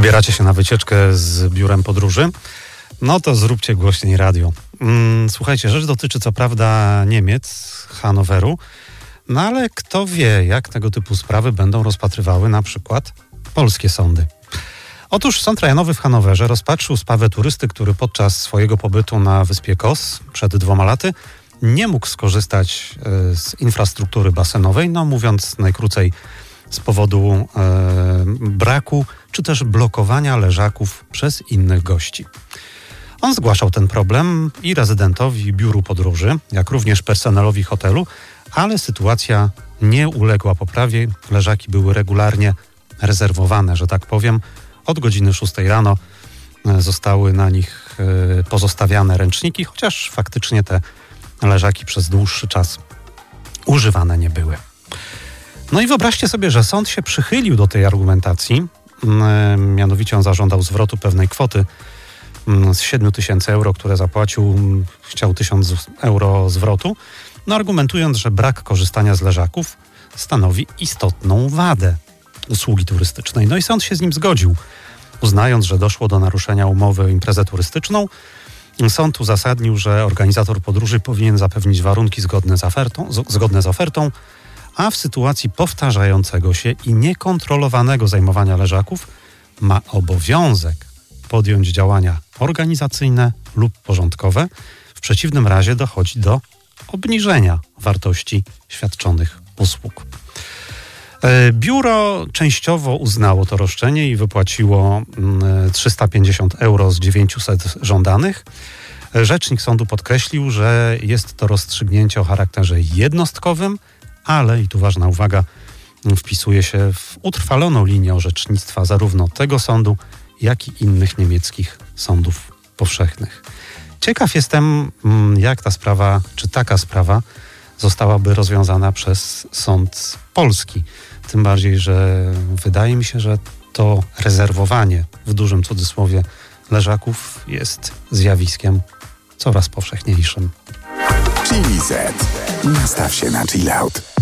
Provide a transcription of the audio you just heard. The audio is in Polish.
Wybieracie się na wycieczkę z biurem podróży? No to zróbcie głośniej radio. Słuchajcie, rzecz dotyczy co prawda Niemiec, Hanoweru, no ale kto wie, jak tego typu sprawy będą rozpatrywały na przykład polskie sądy. Otóż Sąd Rejonowy w Hanowerze rozpatrzył sprawę turysty, który podczas swojego pobytu na wyspie Kos przed 2 laty nie mógł skorzystać z infrastruktury basenowej, no mówiąc najkrócej z powodu braku czy też blokowania leżaków przez innych gości. On zgłaszał ten problem i rezydentowi biuru podróży, jak również personelowi hotelu, ale sytuacja nie uległa poprawie. Leżaki były regularnie rezerwowane, że tak powiem. Od godziny 6 rano zostały na nich pozostawiane ręczniki, chociaż faktycznie te leżaki przez dłuższy czas używane nie były. No i wyobraźcie sobie, że sąd się przychylił do tej argumentacji, mianowicie on zażądał zwrotu pewnej kwoty z 7 000 euro, które zapłacił, chciał 1000 euro zwrotu, no argumentując, że brak korzystania z leżaków stanowi istotną wadę usługi turystycznej. No i sąd się z nim zgodził, uznając, że doszło do naruszenia umowy o imprezę turystyczną. Sąd uzasadnił, że organizator podróży powinien zapewnić warunki zgodne z ofertą, a w sytuacji powtarzającego się i niekontrolowanego zajmowania leżaków ma obowiązek podjąć działania organizacyjne lub porządkowe. W przeciwnym razie dochodzi do obniżenia wartości świadczonych usług. Biuro częściowo uznało to roszczenie i wypłaciło 350 euro z 900 żądanych. Rzecznik sądu podkreślił, że jest to rozstrzygnięcie o charakterze jednostkowym, ale, i tu ważna uwaga, wpisuje się w utrwaloną linię orzecznictwa zarówno tego sądu, jak i innych niemieckich sądów powszechnych. Ciekaw jestem, jak ta sprawa, czy taka sprawa zostałaby rozwiązana przez sąd polski. Tym bardziej, że wydaje mi się, że to rezerwowanie, w dużym cudzysłowie, leżaków jest zjawiskiem coraz powszechniejszym. Chili Z. Nastaw się na chill out.